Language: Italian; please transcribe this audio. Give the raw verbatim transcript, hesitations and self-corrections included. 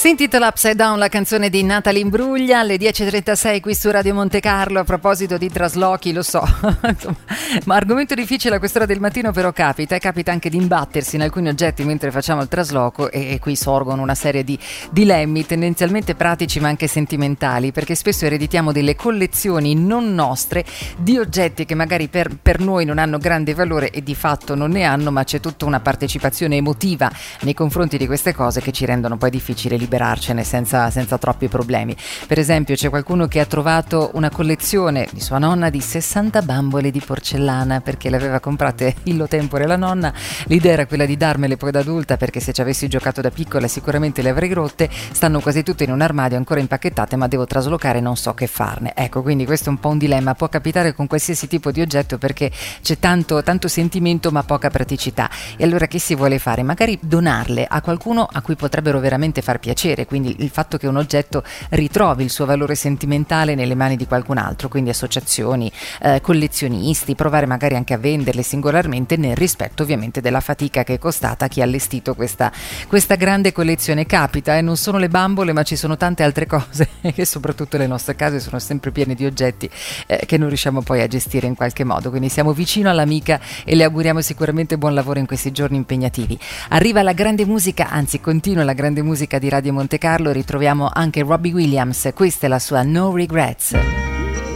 Si intitola Upside Down, la canzone di Natalie Imbruglia, alle dieci e trentasei qui su Radio Monte Carlo. A proposito di traslochi, lo so, ma argomento difficile a quest'ora del mattino, però capita e capita anche di imbattersi in alcuni oggetti mentre facciamo il trasloco, e, e qui sorgono una serie di dilemmi tendenzialmente pratici ma anche sentimentali, perché spesso ereditiamo delle collezioni non nostre di oggetti che magari per, per noi non hanno grande valore e di fatto non ne hanno, ma c'è tutta una partecipazione emotiva nei confronti di queste cose che ci rendono poi difficile liberarcene senza, senza troppi problemi. Per esempio c'è qualcuno che ha trovato una collezione di sua nonna di sessanta bambole di porcellana, perché le aveva comprate illo tempore la nonna. L'idea era quella di darmele poi da adulta, perché se ci avessi giocato da piccola sicuramente le avrei rotte. Stanno quasi tutte in un armadio ancora impacchettate, ma devo traslocare e non so che farne. Ecco, quindi questo è un po' un dilemma, può capitare con qualsiasi tipo di oggetto, perché c'è tanto, tanto sentimento ma poca praticità. E allora che si vuole fare? Magari donarle a qualcuno a cui potrebbero veramente far piacere, quindi il fatto che un oggetto ritrovi il suo valore sentimentale nelle mani di qualcun altro, quindi associazioni, eh, collezionisti, provare magari anche a venderle singolarmente, nel rispetto ovviamente della fatica che è costata a chi ha allestito questa, questa grande collezione. Capita, e eh, non sono le bambole, ma ci sono tante altre cose che soprattutto le nostre case sono sempre piene di oggetti eh, che non riusciamo poi a gestire in qualche modo, quindi siamo vicino all'amica e le auguriamo sicuramente buon lavoro in questi giorni impegnativi. Arriva la grande musica, anzi continua la grande musica di Radio Monte Carlo, ritroviamo anche Robbie Williams, questa è la sua No Regrets.